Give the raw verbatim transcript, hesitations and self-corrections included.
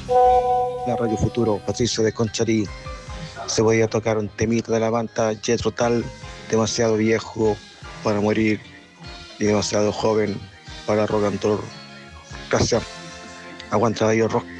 La Radio Futuro, Patricio de Concharí. Se podía tocar un temita de la banda Jethro Tull, demasiado viejo para morir y demasiado joven para rock and roll. Gracias. Aguanta Radio Rock.